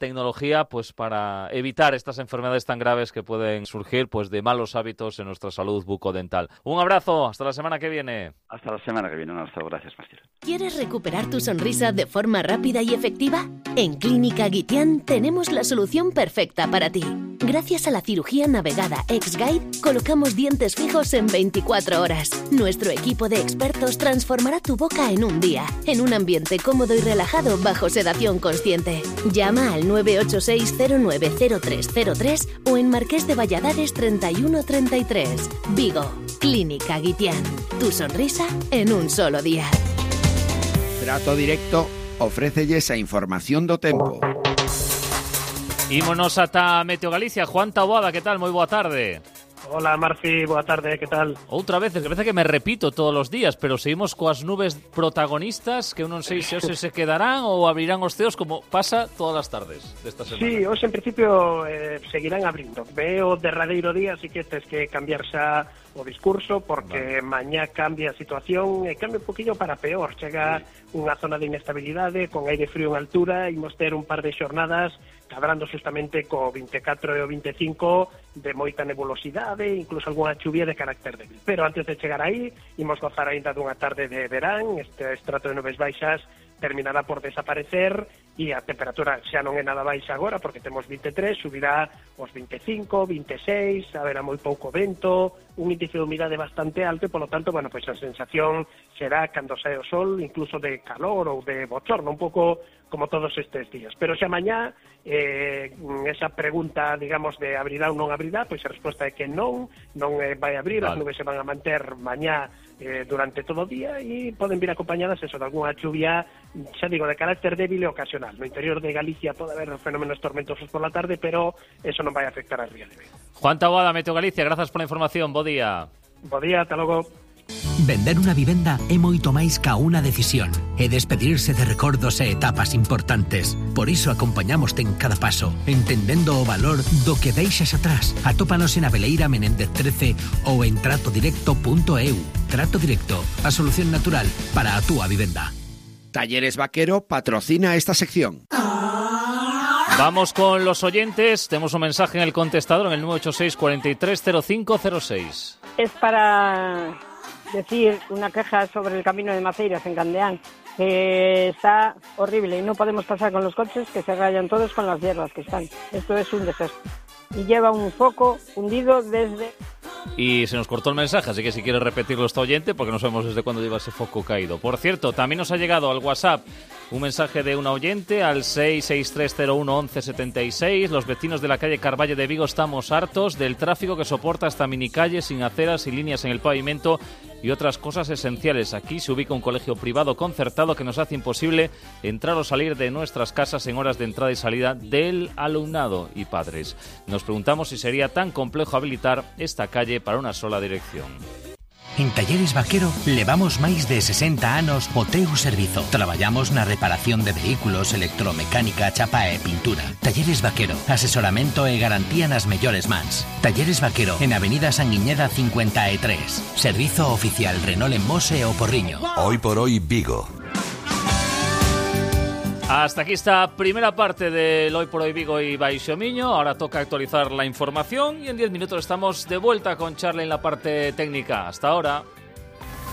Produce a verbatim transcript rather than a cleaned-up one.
tecnología pues para evitar estas enfermedades tan graves que pueden surgir pues de malos hábitos en nuestra salud bucodental. Un abrazo, hasta la semana que viene. Hasta la semana que viene, un abrazo, gracias, Marcelo. ¿Quieres recuperar tu sonrisa de forma rápida y efectiva? En Clínica Guitián tenemos la solución perfecta para ti. Gracias a la cirugía navegada X-Guide, colocamos dientes fijos en veinticuatro horas. Nuestro equipo de expertos transformará tu boca en un día, en un ambiente cómodo y relajado bajo sedación consciente. Llama al nueve ocho seis cero nueve cero tres cero tres o en Marqués de Valladares treinta y uno treinta y tres. Vigo, Clínica Guitián. Tu sonrisa en un solo día. Trato Directo ofrécelles a información do tempo. Ímonos ata Meteo Galicia. Juan Taboada, que tal? Moi boa tarde. Hola, Marci, boa tarde, que tal? Outra vez, que parece que me repito todos os días, pero seguimos coas nubes protagonistas que eu non sei se hoxe se quedarán ou abrirán os ceos como pasa todas as tardes desta semana. Sí, hoxe en principio eh, seguirán abrindo. Veo derradeiro día, así que tes que cambiar xa o discurso porque vale. Mañá cambia a situación e cambia un poquinho para peor. Chega sí. Unha zona de inestabilidade con aire frío en altura, imos ter un par de xornadas cabrando justamente co vinte e catro e o vinte e cinco de moita nebulosidade, incluso algunha chuvia de carácter débil. Pero antes de chegar aí, imos gozar aínda dunha tarde de verán, este estrato de nubes baixas terminará por desaparecer e a temperatura xa non é nada baixa agora porque temos vinte e tres, subirá aos vinte e cinco, vinte e seis, haberá moi pouco vento, un índice de humidade bastante alto e, polo tanto, bueno, pois a sensación será cando sae o sol, incluso de calor ou de bochorno, un pouco como todos estes días. Pero xa mañá, eh, esa pregunta, digamos, de abrirá ou non abrirá, pois a resposta é que non, non eh, vai abrir, vale. As nubes se van a manter mañá eh, durante todo o día e poden vir acompañadas eso, de alguna chuvia, xa digo, de carácter débil e ocasional. No interior de Galicia pode haber fenómenos tormentosos por la tarde, pero eso non vai afectar a Ría de Vigo. Juan Taboada, Meteo Galicia, grazas pola información, bo día. Bo día, ata logo. Vender unha vivenda é moito máis ca unha decisión, é despedirse de recordos e etapas importantes. Por iso acompañamoste en cada paso, entendendo o valor do que deixas atrás. Atópanos en Abeleira Menéndez trece ou en trato directo punto e u. Trato Directo, a solución natural para a túa vivenda. Talleres Vaquero patrocina esta sección. Vamos con los oyentes. Tenemos un mensaje en el contestador en el nueve ocho seis, cuarenta y tres, cero cinco cero seis. Es para decir una queja sobre el camino de Maceiras en Candeán, que está horrible y no podemos pasar con los coches, que se rayan todos con las hierbas que están. Esto es un desastre. Y lleva un foco hundido desde... Y se nos cortó el mensaje, así que si quiere repetirlo está oyente, porque no sabemos desde cuándo lleva ese foco caído. Por cierto, también nos ha llegado al WhatsApp un mensaje de una oyente al seis seis tres cero uno once setenta y seis. Los vecinos de la calle Carvalle de Vigo estamos hartos del tráfico que soporta esta minicalle sin aceras y líneas en el pavimento y otras cosas esenciales. Aquí se ubica un colegio privado concertado que nos hace imposible entrar o salir de nuestras casas en horas de entrada y salida del alumnado y padres. Nos preguntamos si sería tan complejo habilitar esta calle para una sola dirección. En Talleres Vaquero levamos máis de sesenta anos o teu servizo. Traballamos na reparación de vehículos, electromecánica, chapa e pintura. Talleres Vaquero, asesoramento e garantía nas mellores mans. Talleres Vaquero, en Avenida Sanguiñeda cincuenta y tres. Servizo oficial Renault en Mos e o Porriño. Hoy por hoy Vigo. Hasta aquí esta primera parte del Hoy por Hoy Vigo y Baixo Miño. Ahora toca actualizar la información y en diez minutos estamos de vuelta con Charlie en la parte técnica. Hasta ahora.